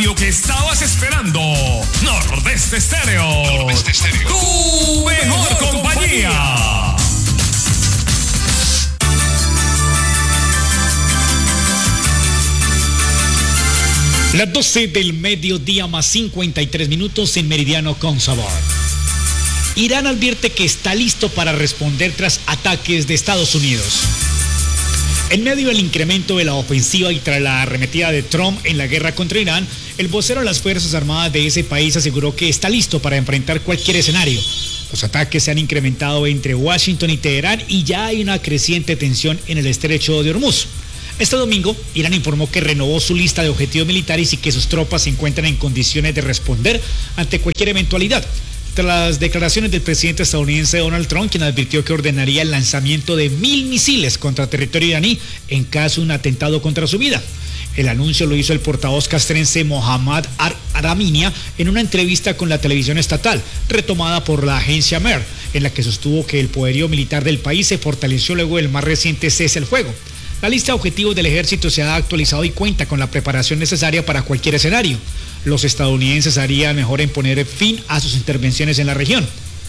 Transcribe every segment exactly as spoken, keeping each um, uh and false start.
radio que estabas esperando. Nordeste Estéreo. Nordeste Estéreo. Tu mejor, mejor compañía. compañía. Las doce del mediodía más cincuenta y tres minutos en Meridiano con Sabor. Irán advierte que está listo para responder tras ataques de Estados Unidos. En medio del incremento de la ofensiva y tras la arremetida de Trump en la guerra contra Irán, el vocero de las Fuerzas Armadas de ese país aseguró que está listo para enfrentar cualquier escenario. Los ataques se han incrementado entre Washington y Teherán y ya hay una creciente tensión en el estrecho de Hormuz. Este domingo, Irán informó que renovó su lista de objetivos militares y que sus tropas se encuentran en condiciones de responder ante cualquier eventualidad. Tras las declaraciones del presidente estadounidense Donald Trump, quien advirtió que ordenaría el lanzamiento de mil misiles contra territorio iraní en caso de un atentado contra su vida. El anuncio lo hizo el portavoz castrense Mohammad Araminia en una entrevista con la televisión estatal, retomada por la agencia Mer, en la que sostuvo que el poderío militar del país se fortaleció luego del más reciente cese al fuego. La lista de objetivos del ejército se ha actualizado y cuenta con la preparación necesaria para cualquier escenario. Los estadounidenses harían mejor en poner fin a sus intervenciones en la región.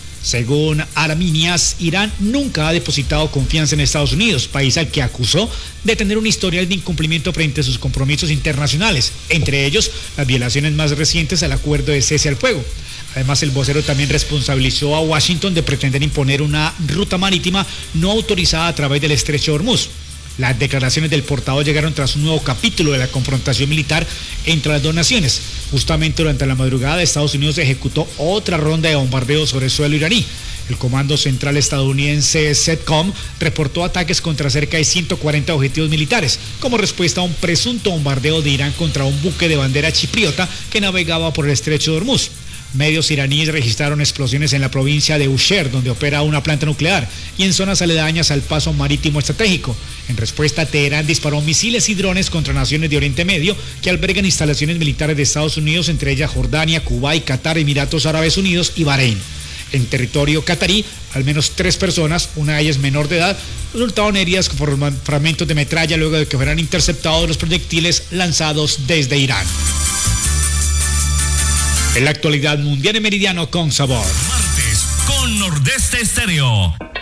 Según Araminias, Irán nunca ha depositado confianza en Estados Unidos, país al que acusó de tener un historial de incumplimiento frente a sus compromisos internacionales, entre ellos las violaciones más recientes al acuerdo de cese al fuego. Además, el vocero también responsabilizó a Washington de pretender imponer una ruta marítima no autorizada a través del estrecho de Hormuz. Las declaraciones del portavoz llegaron tras un nuevo capítulo de la confrontación militar entre las dos naciones. Justamente durante la madrugada, Estados Unidos ejecutó otra ronda de bombardeos sobre el suelo iraní. El Comando Central estadounidense CENTCOM reportó ataques contra cerca de ciento cuarenta objetivos militares, como respuesta a un presunto bombardeo de Irán contra un buque de bandera chipriota que navegaba por el estrecho de Hormuz. Medios iraníes registraron explosiones en la provincia de Bushehr, donde opera una planta nuclear, y en zonas aledañas al paso marítimo estratégico. En respuesta, Teherán disparó misiles y drones contra naciones de Oriente Medio que albergan instalaciones militares de Estados Unidos, entre ellas Jordania, Kuwait, Qatar, Emiratos Árabes Unidos y Bahrein. En territorio catarí, al menos tres personas, una de ellas menor de edad, resultaron heridas por fragmentos de metralla luego de que fueran interceptados los proyectiles lanzados desde Irán. En la actualidad mundial en Meridiano con Sabor. Martes con Nordeste Estéreo.